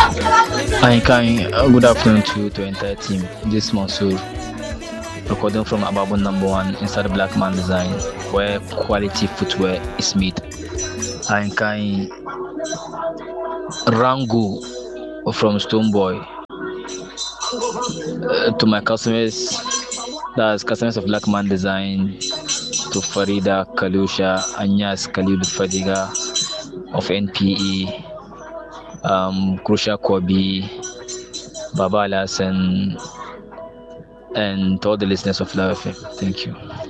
Hi, Kai. Good afternoon to your entire team. This is Mansoor, recording from Ababon number one inside the Black Man Design, where quality footwear is made. Hi, Kai. Rango from Stoneboy to my customers, that's customers of Black Man Design, to Farida, Kalusha, Anyas, Khalil Fadiga of NPE, Krusha Kobi, Baba Alasan, and to all the listeners of Love FM. Thank you.